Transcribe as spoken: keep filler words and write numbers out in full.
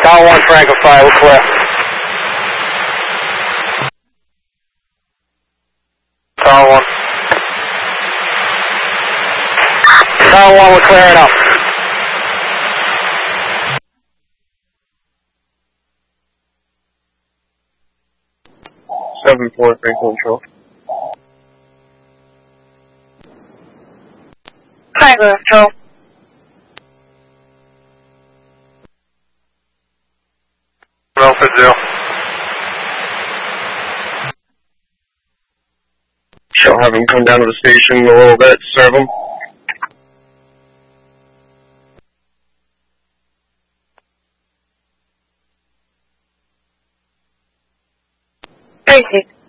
Tower one, Franco five, we're clear. Tower one. Tower one, we're clearing up. seven four, Franco Control. Franco Control. Alpha Zero. Shall have him come down to the station a little bit, serve him. Tracy.